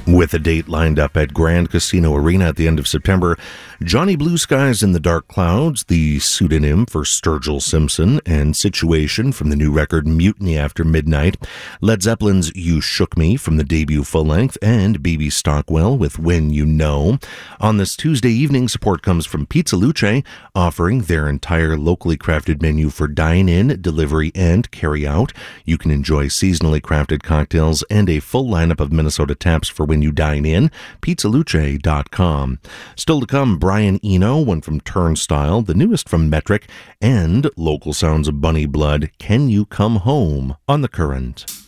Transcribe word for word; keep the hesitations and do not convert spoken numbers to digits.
With a date lined up at Grand Casino Arena at the end of September, Johnny Blue Skies in the Dark Clouds, the pseudonym for Sturgill Simpson, and Situation from the new record Mutiny After Midnight, Led Zeppelin's You Shook Me from the debut full-length, and B B Stockwell with When You Know. On this Tuesday evening, support comes from Pizza Luce, offering their entire locally crafted menu for dine-in, delivery, and carry-out. You can enjoy seasonally crafted cocktails and a full lineup of Minnesota taps for when you dine in. pizza luce dot com. Still to come, Brian Eno, one from Turnstile, the newest from Metric, and local sounds of Bunny Blood, Can You Come Home on The Current.